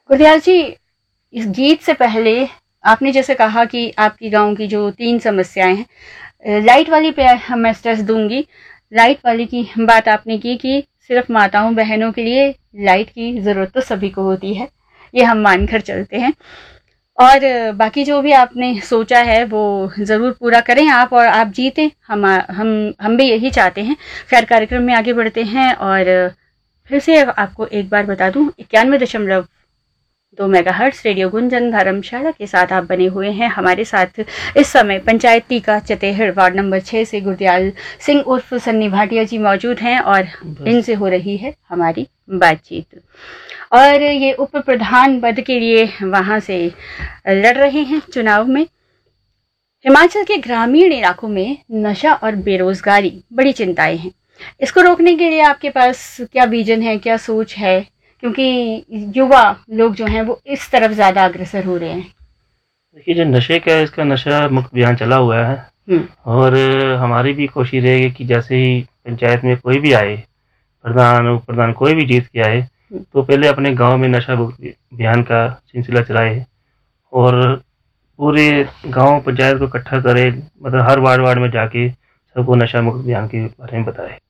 गुरदयाल जी, इस गीत से पहले आपने जैसे कहा कि आपकी गांव की जो 3 समस्याएं हैं, लाइट वाली पे मैं स्ट्रेस दूंगी। लाइट वाली की बात आपने की कि सिर्फ माताओं बहनों के लिए लाइट की ज़रूरत तो सभी को होती है, ये हम मानकर चलते हैं। और बाकी जो भी आपने सोचा है वो ज़रूर पूरा करें आप, और आप जीतें। हम भी यही चाहते हैं। खैर, कार्यक्रम में आगे बढ़ते हैं और फिर से आपको एक बार बता दूं, 91.2 मेगाहर्ट्ज रेडियो गुंजन धर्मशाला के साथ आप बने हुए हैं। हमारे साथ इस समय पंचायती का चतेहड़ वार्ड नंबर 6 से गुरदयाल सिंह उर्फ सन्नी भाटिया जी मौजूद हैं और इनसे हो रही है हमारी बातचीत। और ये उप प्रधान पद के लिए वहां से लड़ रहे हैं चुनाव में। हिमाचल के ग्रामीण इलाकों में नशा और बेरोजगारी बड़ी चिंताएं हैं। इसको रोकने के लिए आपके पास क्या विजन है, क्या सोच है? क्योंकि युवा लोग जो हैं वो इस तरफ ज्यादा अग्रसर हो रहे हैं। देखिए, जो नशे का इसका नशा मुक्त अभियान चला हुआ है और हमारी भी कोशिश रहेगी कि जैसे ही पंचायत में कोई भी आए, प्रधान उप प्रधान कोई भी जीत के आए, तो पहले अपने गांव में नशा मुक्त अभियान का सिलसिला चलाए और पूरे गांव पंचायत को इकट्ठा करे, मतलब हर वार्ड वार्ड में जाके सबको नशा मुक्त अभियान के बारे में बताए।